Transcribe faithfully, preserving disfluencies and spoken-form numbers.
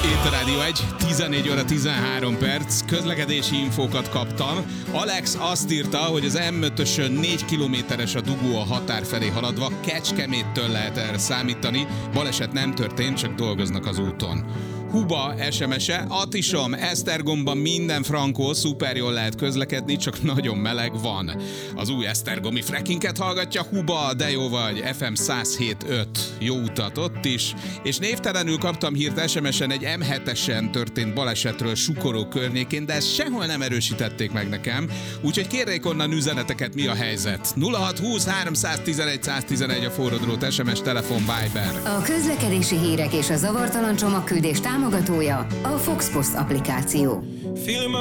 Itt a Rádió egy, tizenegy óra tizenhárom perc, közlekedési infókat kaptam. Alex azt írta, hogy az em ötösön négy kilométeres a dugó a határ felé haladva, Kecskeméttől lehet erre számítani. Baleset nem történt, csak dolgoznak az úton. Huba es em es-e, Atisom, Esztergomban minden frankó, szuper jól lehet közlekedni, csak nagyon meleg van. Az új esztergomi frackinget hallgatja Huba, de jó vagy, ef em száz hét öt. Jó utat ott is. És névtelenül kaptam hírt es em es-en egy em hetesen történt balesetről Sukoró környékén, de ezt sehol nem erősítették meg nekem, úgyhogy kérjék onnan üzeneteket, mi a helyzet. nulla hat húsz háromszáztizenegy száztizenegy a forradalót, es em es, telefon, Viber. A közlekedési hírek és a zavartalan csomagküldés támogatója a Fox Post applikáció.